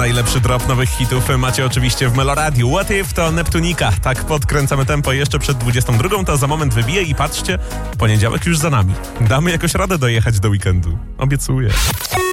najlepszy drop nowych hitów macie oczywiście w Meloradiu. What If to Neptunika. Tak podkręcamy tempo jeszcze przed 22, to za moment wybije i patrzcie, poniedziałek już za nami. Damy jakoś radę dojechać do weekendu. Obiecuję.